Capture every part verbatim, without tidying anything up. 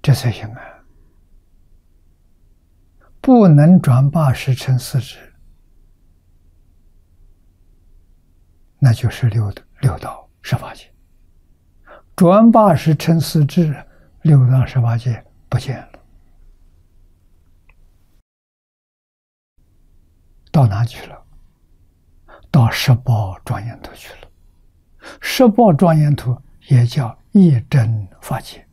这才行啊！不能转八识成四智，那就是六六道十八界。转八识成四智，六道十八界不见了，到哪去了？到十宝庄严土去了。十宝庄严土也叫一真法界，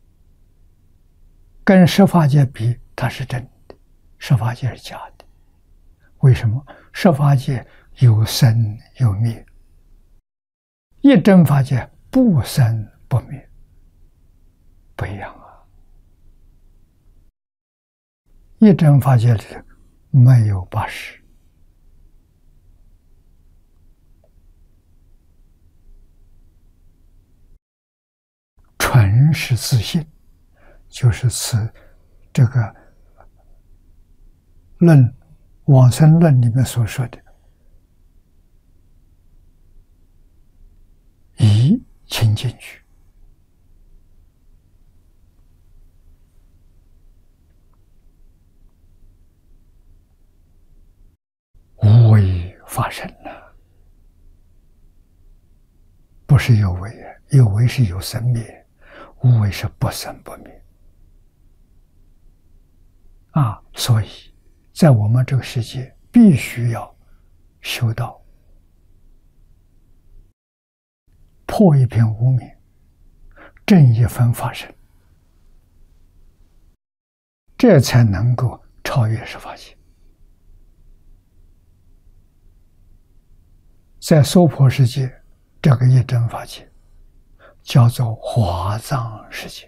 跟十法界比，它是真的，十法界是假的。为什么？十法界有生有灭，一真法界不生不灭，不一样啊！一真法界里没有八识，纯是自信，就是此这个论往生论里面所说的一清净句，无为法身了，不是有为，有为是有生灭，无为是不生不灭啊！所以在我们这个世界，必须要修道，破一片无明，正一分法身，这才能够超越十法界。在娑婆世界，这个一真法界叫做华藏世界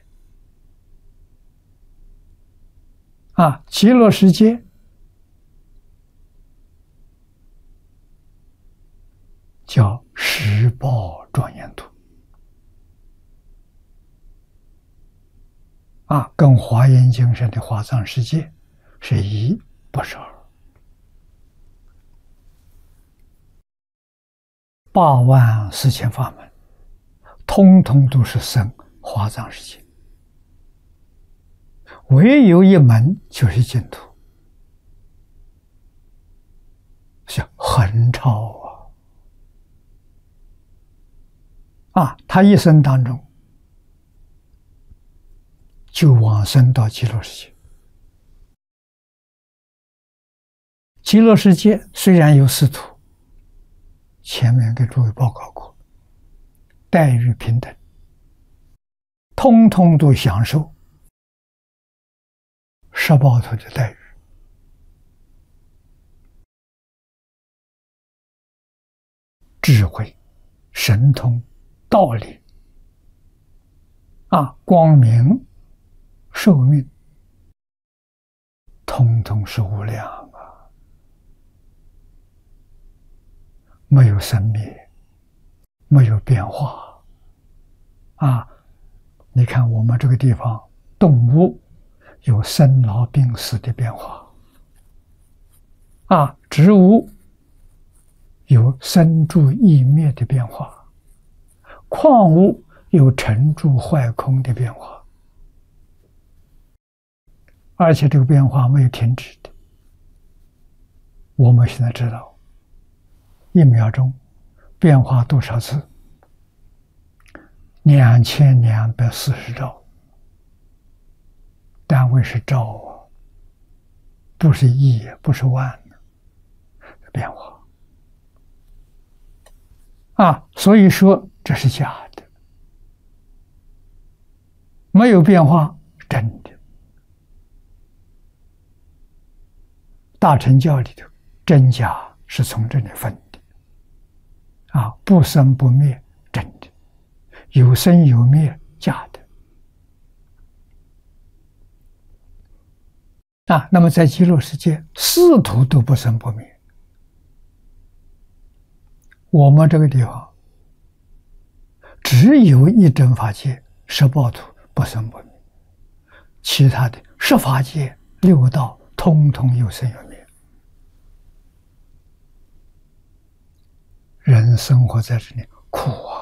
啊，极乐世界叫十宝庄严土啊，跟华严经上的华藏世界是一，不是二。八万四千法门，通通都是生华藏世界，唯有一门就是净土，是横超啊！啊，他一生当中就往生到极乐世界。极乐世界虽然有四土，前面给诸位报告过，待遇平等，通通都享受十宝土的待遇。智慧、神通、道理啊，光明、寿命，通通是无量啊，没有生灭，没有变化啊！你看我们这个地方，动物有生老病死的变化啊，植物有生住异灭的变化，矿物有成住坏空的变化，而且这个变化没有停止的。我们现在知道，一秒钟变化多少次？两千两百四十兆，单位是兆啊，不是亿，不是万变化。啊，所以说这是假的，没有变化，真的。大乘教里头，真假是从这里分的，啊，不生不灭，真的；有生有灭，假的。啊，那么在极乐世界，四土都不生不灭。我们这个地方只有一真法界十报土不生不灭，其他的十法界六道通通有生有灭。人生活在这里苦啊！